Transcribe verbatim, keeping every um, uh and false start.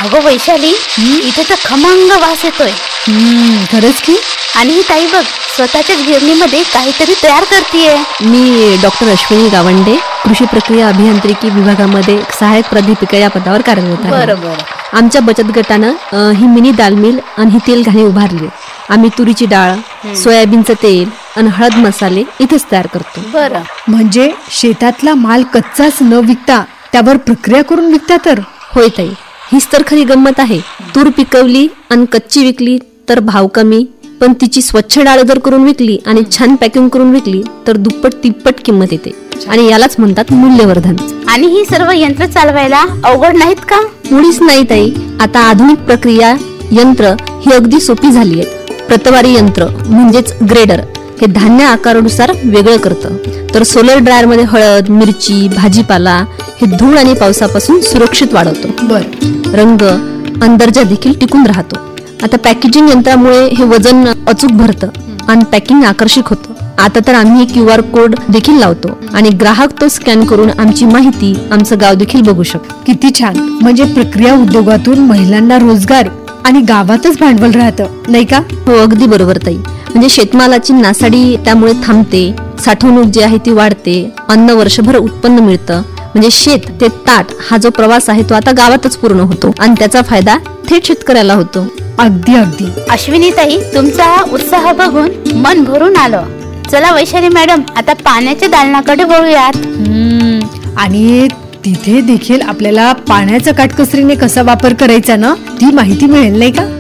अगो वैशाली, इथे तर खमंग वास येतोय. हम्म खरंच की. आणि ही ताई बघ, स्वतःच्या गिरणीमध्ये काहीतरी तयार करतीये. मी डॉक्टर अश्विनी गावंडे, कृषी प्रक्रिया अभियांत्रिकी विभागामध्ये सहाय्यक प्राध्यापिका या पदावर कार्यरत आहे. बरोबर. आमच्या बचत गटानं अ, ही मिनी दाल मिल आणि ही तेल घाणी उभारली. आम्ही तुरीची डाळ, सोयाबीनचं तेल आणि हळद मसाले इथेच तयार करतो. बरं. म्हणजे शेतातला माल कच्चाच न विकता त्यावर प्रक्रिया करून विकता तर. होय ताई, हीच तर खरी गंमत आहे. तूर पिकवली आणि कच्ची विकली तर भाव कमी, पण तिची स्वच्छ डाळ जर करून विकली आणि छान पॅकिंग करून विकली तर दुप्पट तिप्पट किंमत येते. आणि यालाच म्हणतात मूल्यवर्धन. आणि ही सर्व यंत्र चालवायला अवघड नाहीत का? मुळीच नाही ताई. आता आधुनिक प्रक्रिया यंत्र ही अगदी सोपी झाली आहेत. प्रतवारी यंत्र म्हणजेच ग्रेडर हे धान्य आकारानुसार वेगळं करतं, तर सोलर ड्रायर मध्ये हळद, मिरची, भाजीपाला हे धूळ आणि पावसापासून सुरक्षित वाढवतो. बर. रंग आणि दर्जा देखील टिकून राहतो. आता पॅकेजिंग यंत्रामुळे हे वजन अचूक भरतं आणि पॅकिंग आकर्षक होतं. आता तर आम्ही क्यू आर कोड देखील लावतो आणि ग्राहक तो स्कॅन करून आमची माहिती, आमचं गाव देखील बघू शकतो. किती छान. म्हणजे प्रक्रिया उद्योगातून महिलांना रोजगार आणि गावातच भांडवल राहतं, नाही का? हो, अगदी बरोबर ताई. म्हणजे शेतमालाची नासाडी त्यामुळे थांबते, साठवणूक जी आहे ती वाढते, अन्न वर्षभर उत्पन्न मिळतं. म्हणजे शेत ते ताट हा जो प्रवास आहे तो आता गावातच पूर्ण होतो आणि त्याचा फायदा थेट शेतकऱ्याला होतो. अगदी अगदी. अश्विनी ताई, तुमचा हा उत्साह बघून मन भरून आलं. चला वैशाली मॅडम, आता पाण्याच्या दालनाकडे वळूयात. आणि तिथे देखील आपल्याला पाण्याचा काटकसरीने कसा वापर करायचा ना, ती माहिती मिळेल, नाही का?